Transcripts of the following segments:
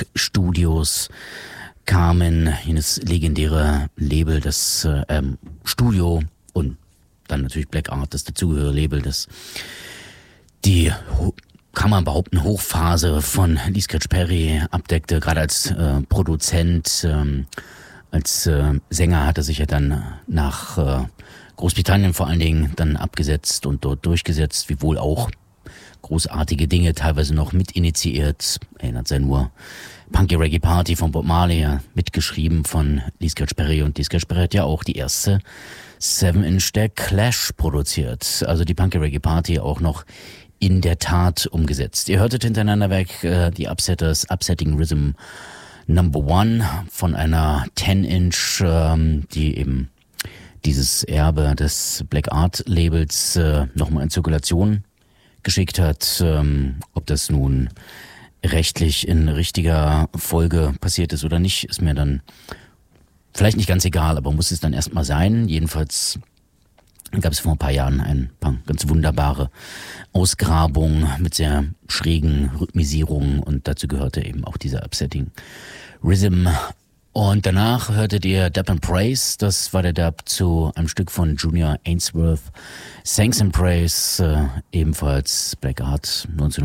Music Studios kamen, jenes legendäre Label, das Studio und dann natürlich Black Art, das dazugehörige Label, das die, kann man behaupten, Hochphase von Lee Scratch Perry abdeckte, gerade als Produzent. Als Sänger hat er sich ja dann nach Großbritannien vor allen Dingen dann abgesetzt und dort durchgesetzt, wiewohl auch großartige Dinge teilweise noch mit initiiert. Erinnert sich nur Punky Reggae Party von Bob Marley, ja, mitgeschrieben von Lee Scratch Perry, und Lee Scratch Perry hat ja auch die erste 7-Inch der Clash produziert. Also die Punky Reggae Party auch noch in der Tat umgesetzt. Ihr hörtet hintereinander weg die Upsetters, Upsetting Rhythm Number 1 von einer 10-Inch, die eben dieses Erbe des Black Art Labels nochmal in Zirkulation geschickt hat. Ob das nun rechtlich in richtiger Folge passiert ist oder nicht, ist mir dann vielleicht nicht ganz egal, aber muss es dann erstmal sein. Jedenfalls gab es vor ein paar Jahren ein paar ganz wunderbare Ausgrabungen mit sehr schrägen Rhythmisierungen, und dazu gehörte eben auch dieser Upsetting Rhythm. Und danach hörtet ihr Dub and Praise, das war der Dub zu einem Stück von Junior Ainsworth, Thanks and Praise, ebenfalls Black Art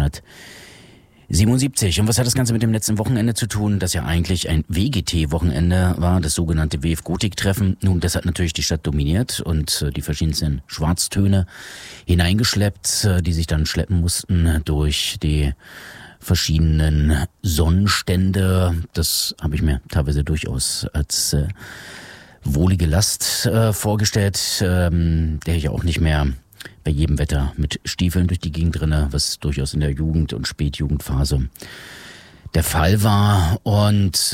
1977. Und was hat das Ganze mit dem letzten Wochenende zu tun, das ja eigentlich ein WGT-Wochenende war, das sogenannte WF Gotik-Treffen? Nun, das hat natürlich die Stadt dominiert und die verschiedensten Schwarztöne hineingeschleppt, die sich dann schleppen mussten durch die verschiedenen Sonnenstände. Das habe ich mir teilweise durchaus als wohlige Last vorgestellt, der ich auch nicht mehr bei jedem Wetter mit Stiefeln durch die Gegend renne, was durchaus in der Jugend- und Spätjugendphase der Fall war. Und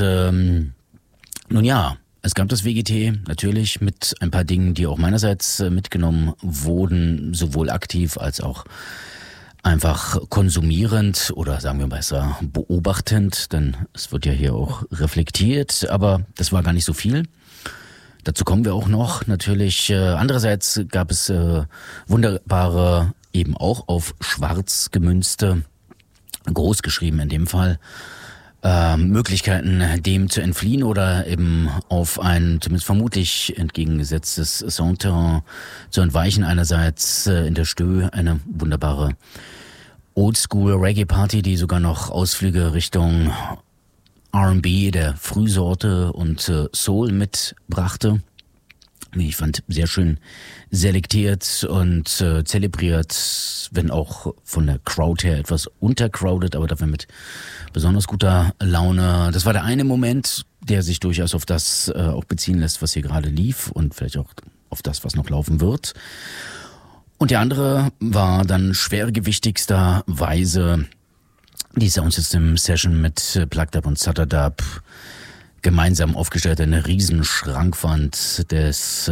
nun ja, es gab das WGT natürlich mit ein paar Dingen, die auch meinerseits mitgenommen wurden, sowohl aktiv als auch einfach konsumierend oder sagen wir besser beobachtend, denn es wird ja hier auch reflektiert, aber das war gar nicht so viel. Dazu kommen wir auch noch natürlich. Andererseits gab es wunderbare, eben auch auf schwarz gemünzte, großgeschrieben in dem Fall, Möglichkeiten, dem zu entfliehen oder eben auf ein zumindest vermutlich entgegengesetztes Soundterrain zu entweichen. Einerseits in der Stö eine wunderbare Oldschool-Reggae-Party, die sogar noch Ausflüge Richtung R&B der Frühsorte und Soul mitbrachte. Wie ich fand, sehr schön selektiert und zelebriert, wenn auch von der Crowd her etwas untercrowded, aber dafür mit besonders guter Laune. Das war der eine Moment, der sich durchaus auf das auch beziehen lässt, was hier gerade lief, und vielleicht auch auf das, was noch laufen wird. Und der andere war dann schwergewichtigsterweise die Soundsystem Session mit Plugged Up und Sutter Dub, gemeinsam aufgestellt eine riesen Schrankwand des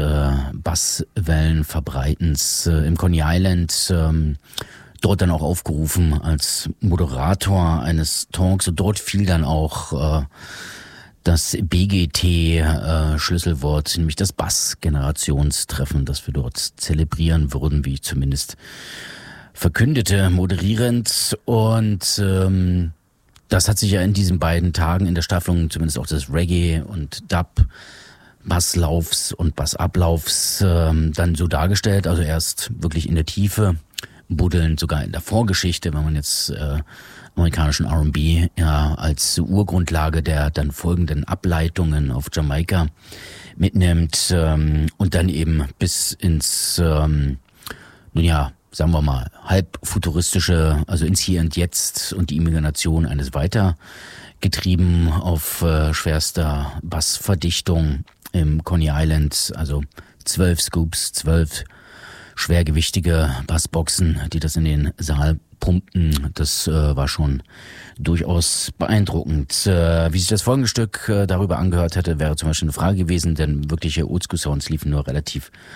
Basswellenverbreitens im Coney Island, dort dann auch aufgerufen als Moderator eines Talks, und dort fiel dann auch das BGT-Schlüsselwort, nämlich das Bass-Generationstreffen, das wir dort zelebrieren würden, wie ich zumindest verkündete, moderierend. Und das hat sich ja in diesen beiden Tagen in der Staffelung zumindest auch des Reggae und Dub Basslaufs und Bassablaufs dann so dargestellt. Also erst wirklich in der Tiefe buddelnd, sogar in der Vorgeschichte, wenn man jetzt amerikanischen R&B ja als Urgrundlage der dann folgenden Ableitungen auf Jamaika mitnimmt, und dann eben bis ins nun ja, sagen wir mal, halb futuristische, also ins Hier und Jetzt und die Imagination eines weitergetrieben auf schwerster Bassverdichtung im Coney Island, also 12 Scoops, 12 schwergewichtige Bassboxen, die das in den Saal pumpten. Das war schon durchaus beeindruckend. Wie sich das folgende Stück darüber angehört hätte, wäre zum Beispiel eine Frage gewesen, denn wirkliche Oldschool-Sounds liefen nur relativ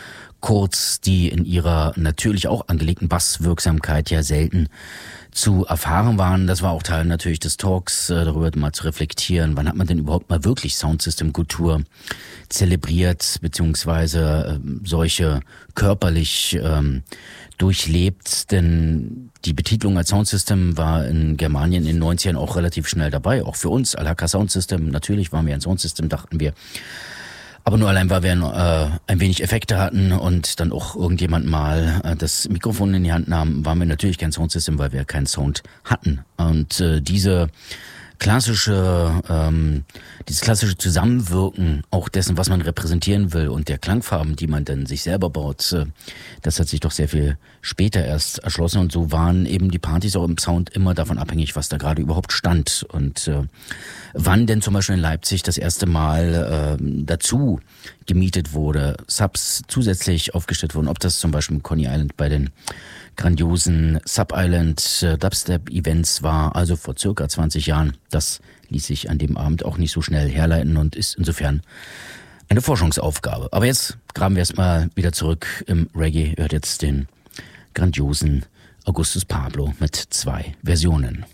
Chords, die in ihrer natürlich auch angelegten Basswirksamkeit ja selten zu erfahren waren. Das war auch Teil natürlich des Talks, darüber mal zu reflektieren, wann hat man denn überhaupt mal wirklich Soundsystem-Kultur zelebriert, beziehungsweise solche körperlich durchlebt, denn die Betitelung als Soundsystem war in Germanien in den 90ern auch relativ schnell dabei, auch für uns, Al-Hakka Soundsystem, natürlich waren wir ein Soundsystem, dachten wir, aber nur allein, weil wir ein wenig Effekte hatten und dann auch irgendjemand mal das Mikrofon in die Hand nahm, waren wir natürlich kein Soundsystem, weil wir keinen Sound hatten. Und dieses klassische Zusammenwirken auch dessen, was man repräsentieren will und der Klangfarben, die man dann sich selber baut, das hat sich doch sehr viel später erst erschlossen und so waren eben die Partys auch im Sound immer davon abhängig, was da gerade überhaupt stand und wann denn zum Beispiel in Leipzig das erste Mal dazu gemietet wurde, Subs zusätzlich aufgestellt wurden, ob das zum Beispiel im Coney Island bei den grandiosen Sub Island Dubstep Events war, also vor circa 20 Jahren. Das ließ sich an dem Abend auch nicht so schnell herleiten und ist insofern eine Forschungsaufgabe. Aber jetzt graben wir erstmal wieder zurück im Reggae. Hört jetzt den grandiosen Augustus Pablo mit 2 Versionen.